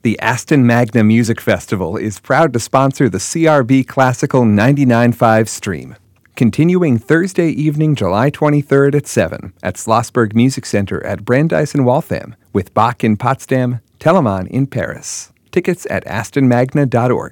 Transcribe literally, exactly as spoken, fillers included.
The Aston Magna Music Festival is proud to sponsor the C R B Classical ninety-nine point five stream. Continuing Thursday evening, July twenty-third at seven at Schlossberg Music Center at Brandeis in Waltham, with Bach in Potsdam, Telemann in Paris. Tickets at aston magna dot org.